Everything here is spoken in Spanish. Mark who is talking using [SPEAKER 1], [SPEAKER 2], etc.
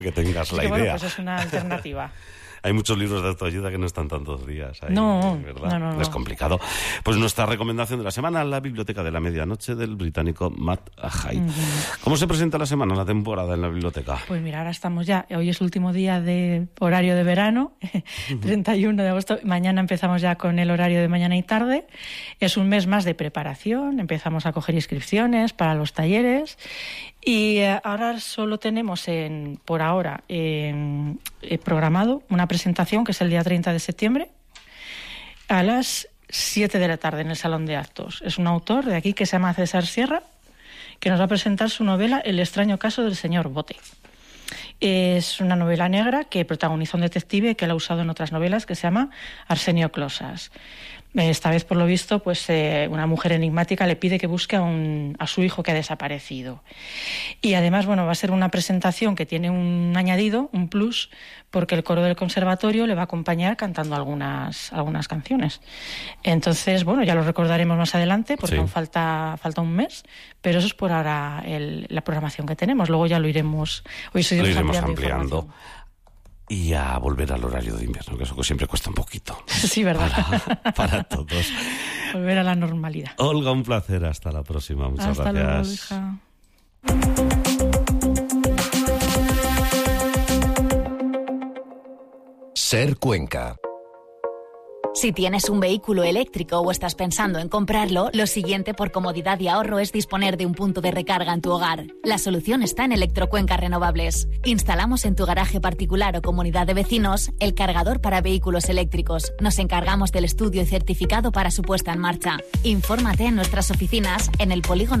[SPEAKER 1] que tengas la idea.
[SPEAKER 2] Bueno, pues es una alternativa.
[SPEAKER 1] Hay muchos libros de autoayuda que no están tantos días ahí,
[SPEAKER 2] No,
[SPEAKER 1] ¿verdad?
[SPEAKER 2] no.
[SPEAKER 1] Es complicado. Pues nuestra recomendación de la semana, la Biblioteca de la Medianoche del británico Matt Haig. ¿Cómo se presenta la semana, la temporada en la biblioteca?
[SPEAKER 2] Pues mira, ahora estamos ya, hoy es el último día de horario de verano, 31 de agosto, mañana empezamos ya con el horario de mañana y tarde. Es un mes más de preparación, empezamos a coger inscripciones para los talleres. Y ahora solo tenemos por ahora programado una presentación que es el día 30 de septiembre a las 7 de la tarde en el Salón de Actos. Es un autor de aquí que se llama César Sierra, que nos va a presentar su novela El extraño caso del señor Bote. Es una novela negra que protagoniza un detective que él ha usado en otras novelas, que se llama Arsenio Closas. Esta vez, por lo visto, pues una mujer enigmática le pide que busque a su hijo que ha desaparecido. Y además, bueno, va a ser una presentación que tiene un añadido, un plus, porque el coro del conservatorio le va a acompañar cantando algunas canciones. Entonces, bueno, ya lo recordaremos más adelante, porque aún falta un mes, pero eso es por ahora la programación que tenemos. Luego ya lo iremos ampliando.
[SPEAKER 1] Y a volver al horario de invierno, que eso siempre cuesta un poquito.
[SPEAKER 2] Sí, ¿verdad?
[SPEAKER 1] Para todos.
[SPEAKER 2] Volver a la normalidad.
[SPEAKER 1] Olga, un placer. Hasta la próxima. Muchas gracias.
[SPEAKER 2] Hasta luego, hija.
[SPEAKER 3] Ser Cuenca.
[SPEAKER 4] Si tienes un vehículo eléctrico o estás pensando en comprarlo, lo siguiente por comodidad y ahorro es disponer de un punto de recarga en tu hogar. La solución está en Electrocuenca Renovables. Instalamos en tu garaje particular o comunidad de vecinos el cargador para vehículos eléctricos. Nos encargamos del estudio y certificado para su puesta en marcha. Infórmate en nuestras oficinas en el polígono